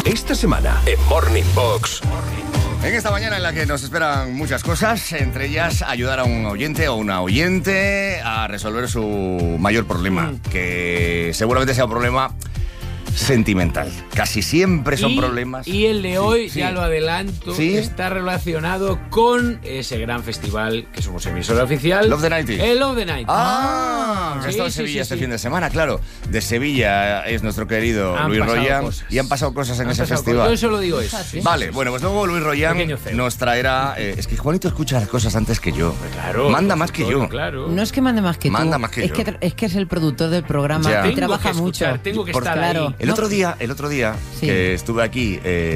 Esta semana en Morning Box. En esta mañana en la que nos esperan muchas cosas, entre ellas ayudar a un oyente o una oyente a resolver su mayor problema, que seguramente sea un problema sentimental. Casi siempre son problemas. Y el de hoy, Sí. ya lo adelanto, está relacionado con ese gran festival que somos emisora oficial. Love the 90. El Love the 90. Que ha estado en Sevilla este fin de semana, claro. De Sevilla es nuestro querido Luis Royan. Y han pasado cosas en ese festival. Yo solo digo eso. ¿Sí? Vale, bueno, pues luego Luis Royan nos traerá... es que Juanito escucha las cosas antes que yo. Claro. Manda más que yo. Claro. No es que mande más que tú. Manda más que yo. Es que es el productor del programa Ya. y trabaja Tengo que escuchar, mucho. tengo que Por- estar claro. ahí. El otro día Sí. que estuve aquí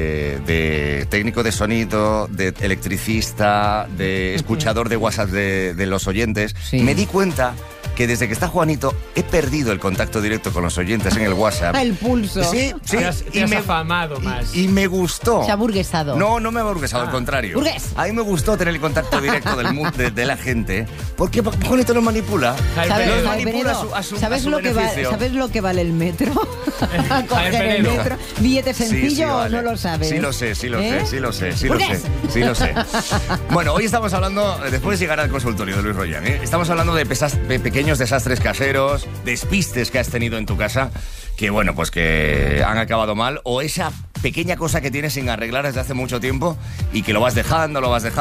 de técnico de sonido, de electricista, de escuchador de WhatsApp de los oyentes, Sí. me di cuenta que desde que está Juanito he perdido el contacto directo con los oyentes en el WhatsApp. El pulso. Sí, sí. Te has afamado más. Y me gustó. Se ha burguesado. No me ha burguesado, al contrario. Burgués. A mí me gustó tener el contacto directo del mood de la gente, porque Juanito lo manipula. ¿Sabes, Los Penedo. manipula Penedo, a su ¿sabes lo que beneficio. ¿sabes lo que vale el metro? Coger el Penedo. metro. ¿Billete sencillo o vale. no lo sabes? Sí lo sé, sí lo ¿Eh? sé. Burgués. Sí lo sé. Bueno, hoy estamos hablando, después de llegar al consultorio de Luis Royan, estamos hablando de pequeños desastres caseros, despistes que has tenido en tu casa, que bueno, pues que han acabado mal, o esa pequeña cosa que tienes sin arreglar desde hace mucho tiempo y que lo vas dejando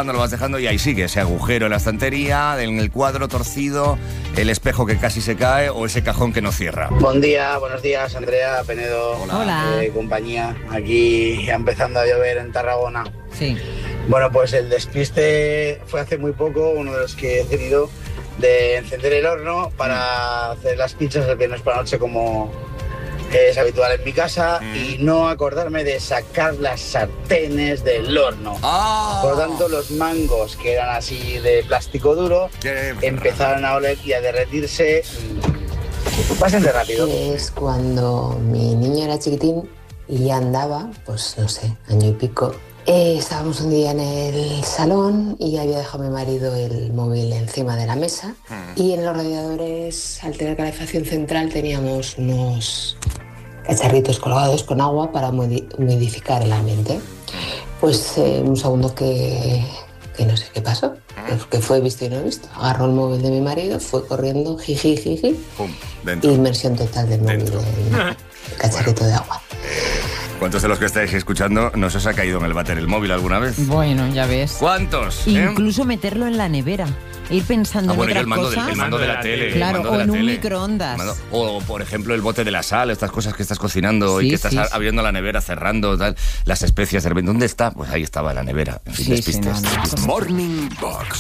y ahí sigue ese agujero en la estantería, en el cuadro torcido, el espejo que casi se cae o ese cajón que no cierra. Buenos días, Andrea, Penedo, Hola. compañía, aquí ya empezando a llover en Tarragona. Sí. Bueno, pues el despiste fue hace muy poco, uno de los que he tenido, de encender el horno para hacer las pizzas el viernes por la noche como es habitual en mi casa y no acordarme de sacar las sartenes del horno. Por lo tanto, los mangos, que eran así de plástico duro, empezaron a oler y a derretirse bastante rápido. Es cuando mi niño era chiquitín y ya andaba, pues no sé, año y pico. Estábamos un día en el salón y había dejado mi marido el móvil encima de la mesa y en los radiadores, al tener calefacción central, teníamos unos cacharritos colgados con agua para humidificar el ambiente. Pues un segundo que no sé qué pasó, que fue visto y no visto. Agarró el móvil de mi marido, fue corriendo, jiji, Pum, dentro. inmersión total del móvil en el cacharrito de agua. ¿Cuántos de los que estáis escuchando nos os ha caído en el váter el móvil alguna vez? Bueno, ya ves. ¿Cuántos? Incluso meterlo en la nevera. Ir pensando en bueno, y otras el mando, cosas. el mando de la tele. Claro, el mando de o la en un tele. microondas. O, por ejemplo, el bote de la sal, estas cosas que estás cocinando Sí, y que estás sí, sí. abriendo la nevera, cerrando, tal, las especias de repente. ¿Dónde está? Pues ahí estaba la nevera. En fin, Sí, despistes. no. Morning Box.